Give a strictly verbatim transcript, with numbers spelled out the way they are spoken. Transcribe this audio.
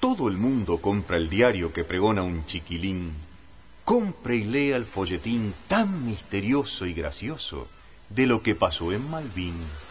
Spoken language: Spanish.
todo el mundo compra el diario que pregona un chiquilín. Compre y lea el folletín tan misterioso y gracioso de lo que pasó en Malvin.